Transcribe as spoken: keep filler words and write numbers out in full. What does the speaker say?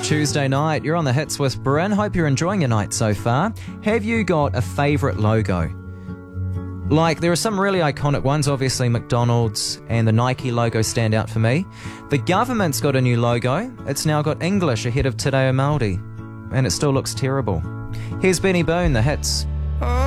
Tuesday night. You're on the Hits with Bryn. Hope you're enjoying your night so far. Have you got a favourite logo? Like, there are some really iconic ones. Obviously, McDonald's and the Nike logo stand out for me. The government's got a new logo. It's now got English ahead of Te Reo Māori. And it still looks terrible. Here's Benny Boone, the Hits.